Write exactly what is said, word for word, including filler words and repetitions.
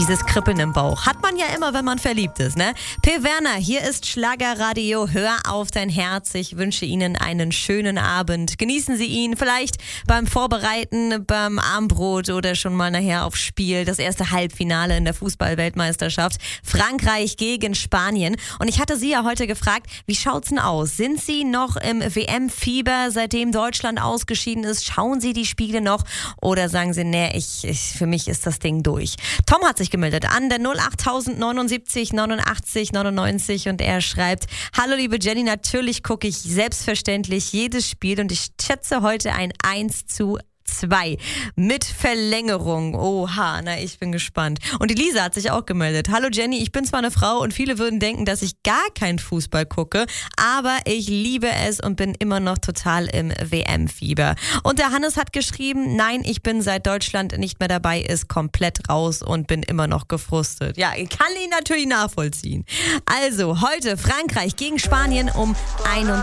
Dieses Kribbeln im Bauch hat man ja immer, wenn man verliebt ist, ne? P. Werner, hier ist Schlagerradio. Hör auf dein Herz. Ich wünsche Ihnen einen schönen Abend. Genießen Sie ihn vielleicht beim Vorbereiten, beim Abendbrot oder schon mal nachher aufs Spiel. Das erste Halbfinale in der Fußball-Weltmeisterschaft. Frankreich gegen Spanien. Und ich hatte Sie ja heute gefragt, wie schaut's denn aus? Sind Sie noch im W M-Fieber, seitdem Deutschland ausgeschieden ist? Schauen Sie die Spiele noch? Oder sagen Sie, nee, ich, ich, für mich ist das Ding durch? Tom hat sich gemeldet an der null acht neunundsiebzig neunundachtzig neunundneunzig und er schreibt: Hallo liebe Jenny, natürlich gucke ich selbstverständlich jedes Spiel und ich schätze heute ein eins zu zwei mit Verlängerung. Oha, na, ich bin gespannt. Und die Lisa hat sich auch gemeldet. Hallo Jenny, ich bin zwar eine Frau und viele würden denken, dass ich gar keinen Fußball gucke, aber ich liebe es und bin immer noch total im W M-Fieber. Und der Hannes hat geschrieben, nein, ich bin seit Deutschland nicht mehr dabei ist, komplett raus und bin immer noch gefrustet. Ja, ich kann ihn natürlich nachvollziehen. Also, heute Frankreich gegen Spanien um einundzwanzig